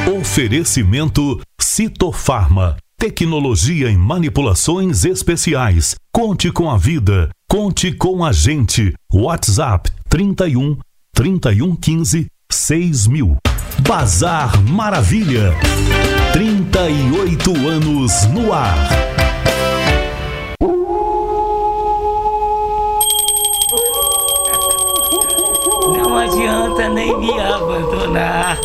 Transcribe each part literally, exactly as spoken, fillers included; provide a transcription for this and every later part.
Oferecimento Citofarma. Tecnologia em manipulações especiais. Conte com a vida. Conte com a gente. WhatsApp trinta e um, trinta e um quinze, seis mil. Bazar Maravilha. trinta e oito anos no ar. Não adianta nem me abandonar.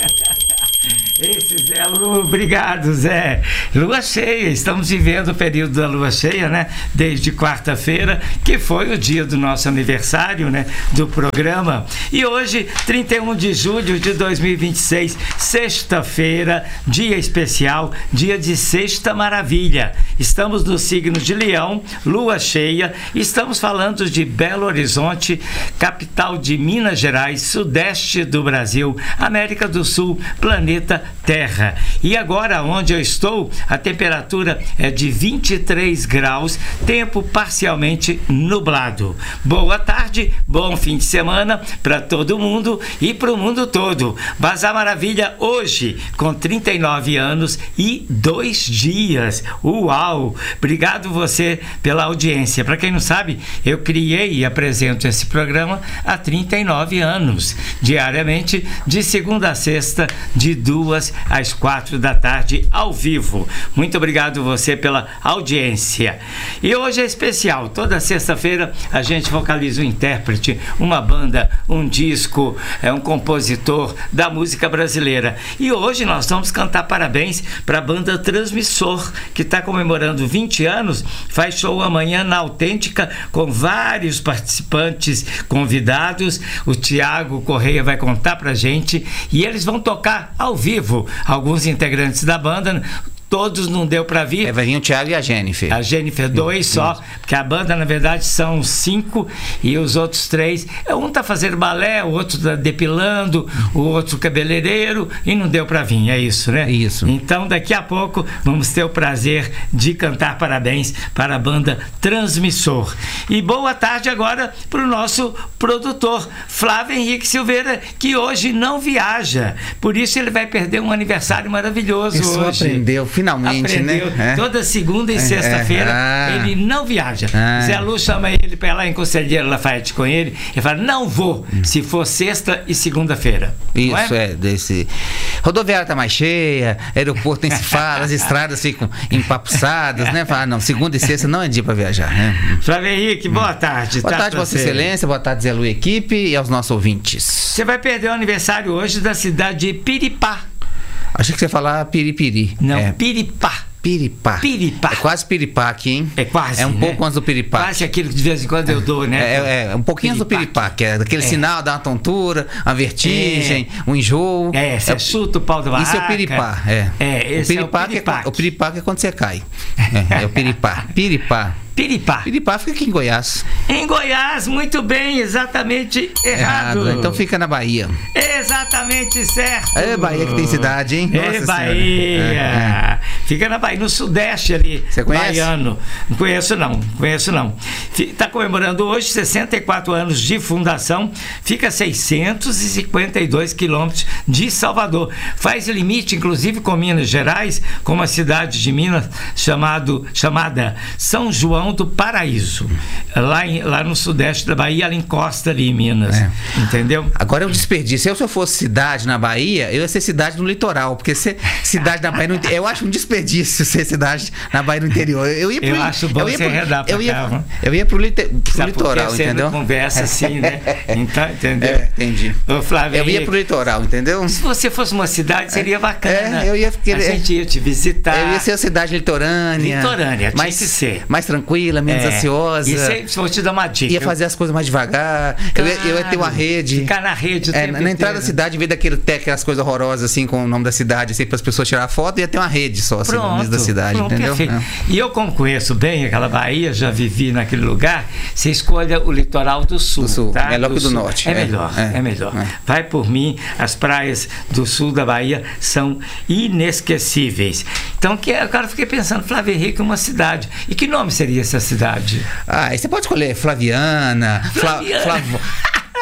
Esse Zé Lu, obrigado, Zé. Lua cheia, estamos vivendo o período da lua cheia, né? Desde quarta-feira, que foi o dia do nosso aniversário, né? Do programa. E hoje, trinta e um de julho de dois mil e vinte e seis, sexta-feira, dia especial, dia de Sexta Maravilha. Estamos no signo de Leão, lua cheia. Estamos falando de Belo Horizonte, capital de Minas Gerais, sudeste do Brasil, América do Sul, planeta Terra. E agora, onde eu estou, a temperatura é de vinte e três graus, tempo parcialmente nublado. Boa tarde, bom fim de semana para todo mundo e para o mundo todo. Bazar Maravilha hoje, com trinta e nove anos e dois dias. Uau! Obrigado você pela audiência. Para quem não sabe, eu criei e apresento esse programa há trinta e nove anos, diariamente, de segunda a sexta, de duas às quatro da tarde, ao vivo. Muito obrigado você pela audiência. E hoje é especial. Toda sexta-feira a gente vocaliza um intérprete, uma banda, um disco, é um compositor da música brasileira. E hoje nós vamos cantar parabéns para a banda Transmissor, que está comemorando vinte anos, faz show amanhã na Autêntica com vários participantes convidados. O Tiago Correia vai contar pra gente e eles vão tocar ao vivo. Alguns integrantes da banda, todos não deu para vir. É, vai vir o Thiago e a Jennifer. A Jennifer, dois só, porque a banda, na verdade, são cinco e os outros três. Um tá fazendo balé, o outro tá depilando, o outro cabeleireiro e não deu para vir, é isso, né? Isso. Então, daqui a pouco, vamos ter o prazer de cantar parabéns para a banda Transmissor. E boa tarde agora para o nosso produtor, Flávio Henrique Silveira, que hoje não viaja. Por isso, ele vai perder um aniversário maravilhoso isso hoje. Aprendeu. Finalmente, Aprendeu. né? Toda segunda e é, sexta-feira é, ah, ele não viaja. ah, Zé Lu chama ele para ir lá em Conselheiro Lafayette com ele. Ele fala: não vou, hum. se for sexta e segunda-feira. Isso, é? é desse. Rodoviária tá mais cheia, aeroporto nem se fala, as estradas ficam empapuçadas, né? Fala, não, segunda e sexta não é dia para viajar, né? Flávio Henrique, boa tarde. Boa tá tarde, Vossa Excelência, boa tarde, Zé Lu, equipe e aos nossos ouvintes. Você vai perder o aniversário hoje da cidade de Piripá. Achei que você ia falar Piripiri. Não, é. Piripá. Piripá. Piripá. É quase Piripá aqui, hein? É quase. É um né? pouco antes do Piripá. Quase aquilo que de vez em quando eu dou, né? É, é um pouquinho antes do Piripá, que é daquele é. sinal, dá uma tontura, uma vertigem, é. um enjoo. É, você é, chuta o pau da barraca. Isso é o Piripá, é. É, esse o Piripá é o Piripá. É, o Piripá que é quando você cai. É, é o Piripá. Piripá. Piripá. Piripá fica aqui em Goiás. Em Goiás, muito bem, exatamente errado. errado. Então fica na Bahia. Exatamente certo. É Bahia que tem cidade, hein? É Bahia. É, é. Fica na Bahia, no sudeste ali. Você conhece? Baiano. Não conheço não, conheço não. Está comemorando hoje sessenta e quatro anos de fundação. Fica a seiscentos e cinquenta e dois quilômetros de Salvador. Faz limite, inclusive, com Minas Gerais, com uma cidade de Minas chamado, chamada São João do Paraíso, lá, em, lá no sudeste da Bahia, ela encosta ali em Minas, é. entendeu? Agora é um desperdício. Eu, se eu fosse cidade na Bahia, eu ia ser cidade no litoral, porque ser cidade na Bahia no, eu acho um desperdício ser cidade na Bahia no interior. Eu, ia pro, eu acho bom eu ia você pro, arredar pra eu ia, cá. Eu ia pro, lite, pro Sabe litoral, porque entendeu? Você conversa assim, né? Então, entendeu? É, entendi. Ô, Flávio, eu ia pro litoral, entendeu? Se você fosse uma cidade, seria bacana. É, eu ia querer, a gente ia te visitar. Eu ia ser uma cidade litorânea. Litorânea, tinha mais, que ser. Mais tranquila, menos é. ansiosa. Isso aí, vou te dar uma dica. Ia fazer as coisas mais devagar. Claro, eu, ia, eu ia ter uma rede. Ficar na rede o é, tempo Na entrada da cidade, em vez daquele ter aquelas coisas horrorosas assim com o nome da cidade, assim, para as pessoas tirar foto, ia ter uma rede só assim, pronto, no início da cidade, pronto, entendeu? É. E eu, como conheço bem aquela Bahia, já vivi naquele lugar, você escolha o litoral do sul. Do sul, tá? melhor do que do sul. norte. É, é melhor, é, é melhor. É. Vai por mim, as praias do sul da Bahia são inesquecíveis. Então, que, agora eu fiquei pensando, Flávio Henrique é uma cidade. E que nome seria essa cidade? Ah, aí você pode escolher Flaviana, Flaviana. Fla, Flav...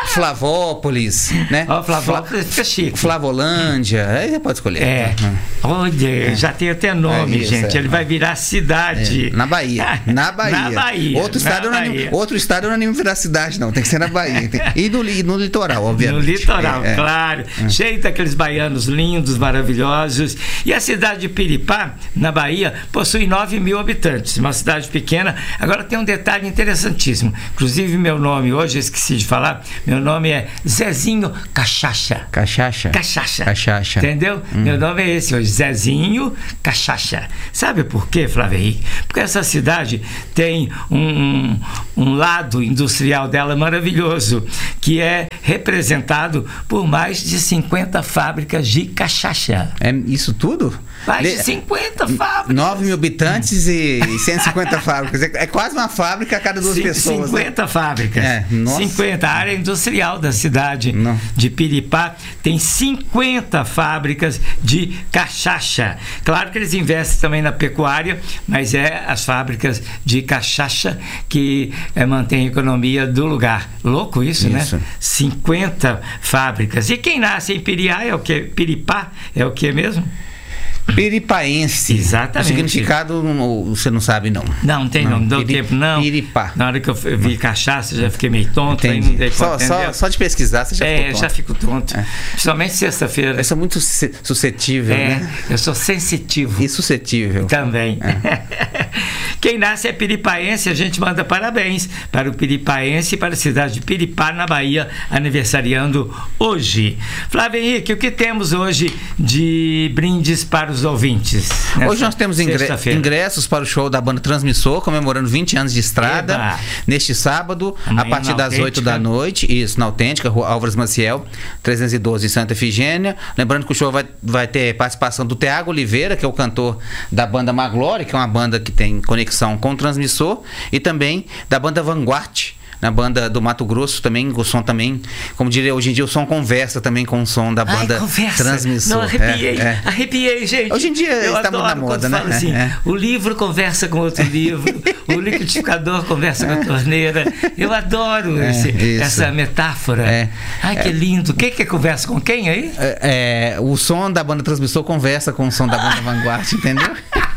Flavópolis, né? Ó, Flavópolis fica chique. Flavolândia, aí você pode escolher. É. Olha, é. já tem até nome, é isso, gente. É. Ele vai virar cidade. É. Na Bahia. Na Bahia. Na Bahia. Outro estado, na não Bahia. Animo, outro estado eu não animo virar cidade, não. Tem que ser na Bahia. Tem... E no, no litoral, obviamente. No litoral, é, claro. É. Cheio daqueles baianos lindos, maravilhosos. E a cidade de Piripá, na Bahia, possui nove mil habitantes. Uma cidade pequena. Agora tem um detalhe interessantíssimo. Inclusive, meu nome, hoje eu esqueci de falar, meu nome é Zezinho Cachaça. Cachaça? Cachaça. Cachaça. Entendeu? Hum. Meu nome é esse hoje, Zezinho Cachaça. Sabe por quê, Flávio Henrique? Porque essa cidade tem um, um, um lado industrial dela maravilhoso, que é representado por mais de cinquenta fábricas de cachaça. É isso tudo? Mais de cinquenta fábricas. nove mil habitantes e cento e cinquenta fábricas. É quase uma fábrica a cada duas C- pessoas. cinquenta né? fábricas. É, cinquenta. A área industrial da cidade Não. de Piripá tem cinquenta fábricas de cachaça. Claro que eles investem também na pecuária, mas é as fábricas de cachaça que é, mantém a economia do lugar. Louco isso, isso, né? cinquenta fábricas. E quem nasce em Piriá é o que? Piripá é o que mesmo? Piripaense. Exatamente. O significado você não sabe, não. Não, não tem, não, não deu Piri, tempo, não. Piripá. Na hora que eu vi cachaça, já fiquei meio tonto. Aí não dei só, conta, só, só de pesquisar, você já é, ficou tonto. já fico tonto. É. Principalmente sexta-feira. Eu sou muito suscetível, é, né? Eu sou sensitivo. E suscetível. Também. É. Quem nasce é piripaense, a gente manda parabéns para o piripaense e para a cidade de Piripá, na Bahia, aniversariando hoje. Flávio Henrique, o que temos hoje de brindes para os ouvintes? Hoje nós temos ingressos para o show da banda Transmissor, comemorando vinte anos de estrada. Eba. Neste sábado, amanhã, a partir das oito da noite, isso, na Autêntica, Rua Álvares Maciel, trezentos e doze, em Santa Efigênia. Lembrando que o show vai, vai ter participação do Thiago Oliveira, que é o cantor da banda Maglore, que é uma banda que tem conexão com o Transmissor, e também da banda Vanguard, na banda do Mato Grosso também, o som também, como diria hoje em dia, o som conversa também com o som da banda. Ai, conversa. Transmissor. Não, arrepiei, é, é. arrepiei, gente. Hoje em dia eu está muito na moda, né? Fala assim, é. O livro conversa com outro livro, o liquidificador conversa com a torneira. Eu adoro é, esse, essa metáfora. É. Ai, que lindo. Quem que conversa com quem aí? É, é, o som da banda Transmissor conversa com o som da banda Vanguard, entendeu?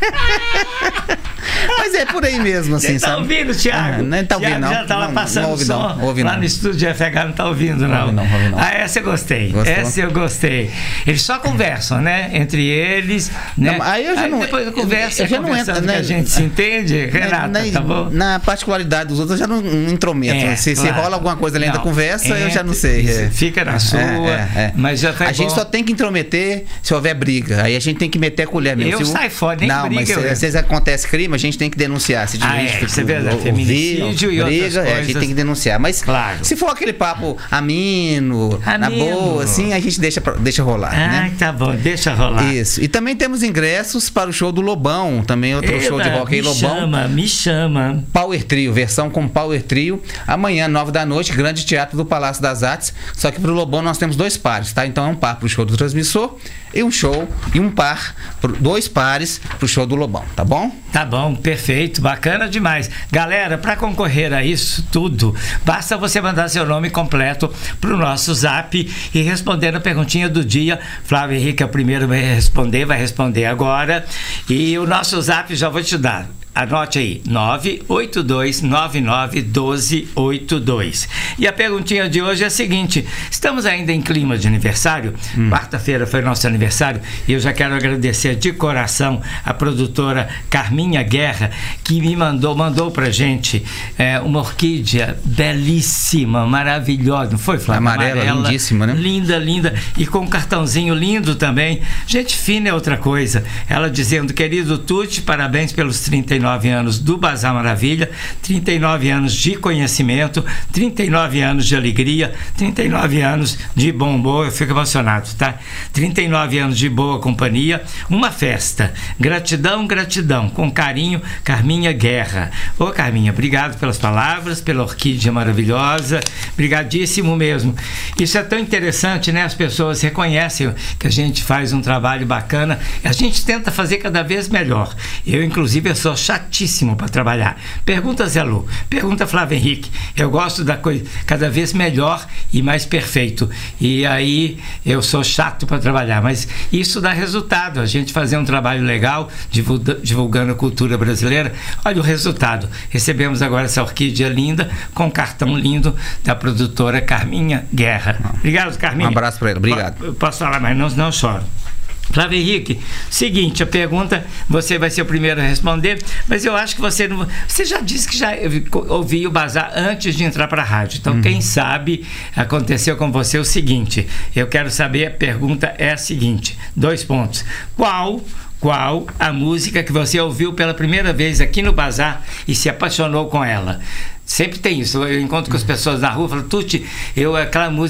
Mas é por aí mesmo, assim, Você tá sabe? ouvindo, Thiago? Ah, não tá ouvindo, não. Já tá lá passando não, não ouve, som. Não, ouve, lá não. no estúdio de F H não tá ouvindo, não. Ouve, não, ouve, não. Ah, essa eu gostei. Gostou? Essa eu gostei. Eles só conversam, né? Entre eles, né? Não, aí eu já aí não... depois da conversa, eu já não entro, né? Que a gente se entende, Renata, na, tá bom? Na particularidade dos outros, eu já não, não intrometo. É, se, claro. se rola alguma coisa além não, da conversa, entre, eu já não sei. É. Fica na sua, é, é, é. mas já tá A bom. gente só tem que intrometer se houver briga. Aí a gente tem que meter a colher mesmo. Eu se saio fora, nem não, briga. Mas se, às vezes acontece crime, a gente tem que denunciar. Se ah, é, isso é verdade. Feminicídio e outras briga, coisas. É, a gente tem que denunciar. Mas claro. se for aquele papo amino, amino. na boa, assim, a gente deixa, deixa rolar. Ah, né? tá bom, deixa rolar. Isso. E também temos ingressos para o show do Lobão, também outro Eita, show de rock aí, Lobão. Me chama, me chama. Power Trio, versão com Power Trio. Amanhã, nove da noite, Grande Teatro do Palácio das Artes. Só que para o Lobão nós temos dois pares, tá? Então é um par para o show do Transmissor e um show, e um par, dois pares para o show do Lobão, tá bom? Tá bom, perfeito, bacana demais. Galera, para concorrer a isso tudo, basta você mandar seu nome completo pro nosso zap e responder a perguntinha do dia. Flávio Henrique é o primeiro a responder, vai responder agora. E o nosso zap já vou te dar. Anote aí, nove oito dois nove nove um dois oito dois. E a perguntinha de hoje é a seguinte: estamos ainda em clima de aniversário? Hum. Quarta-feira foi nosso aniversário e eu já quero agradecer de coração a produtora Carminha Guerra, que me mandou, mandou pra gente é, uma orquídea belíssima, maravilhosa. Não foi, Flávio? Amarela, Amarela, lindíssima, né? Linda, linda. E com um cartãozinho lindo também. Gente fina é outra coisa. Ela dizendo: querido Tuti, parabéns pelos trinta e nove anos do Bazar Maravilha, trinta e nove anos de conhecimento, trinta e nove anos de alegria, trinta e nove anos de bom humor. Eu fico emocionado, tá? trinta e nove anos de boa companhia, uma festa. Gratidão, gratidão. Com carinho, Carminha Guerra. Ô, Carminha, obrigado pelas palavras, pela orquídea maravilhosa. Brigadíssimo mesmo. Isso é tão interessante, né? As pessoas reconhecem que a gente faz um trabalho bacana. A gente tenta fazer cada vez melhor. Eu, inclusive, eu sou chato chatíssimo para trabalhar. Pergunta Zé Lu, pergunta Flávio Henrique. Eu gosto da coisa cada vez melhor e mais perfeito. E aí eu sou chato para trabalhar, mas isso dá resultado. A gente fazer um trabalho legal, divulga, divulgando a cultura brasileira. Olha o resultado. Recebemos agora essa orquídea linda, com um cartão lindo da produtora Carminha Guerra. Obrigado, Carminha. Um abraço para ele, obrigado. Eu posso falar, mas não, não choro. Flávio Henrique, seguinte, a pergunta, você vai ser o primeiro a responder, mas eu acho que você não, você já disse que já ouviu o Bazar antes de entrar para a rádio, então uhum. quem sabe aconteceu com você o seguinte, eu quero saber, a pergunta é a seguinte, dois pontos, qual qual a música que você ouviu pela primeira vez aqui no Bazar e se apaixonou com ela? Sempre tem isso, eu encontro com as pessoas na rua e falo, Tuti, eu, aquela música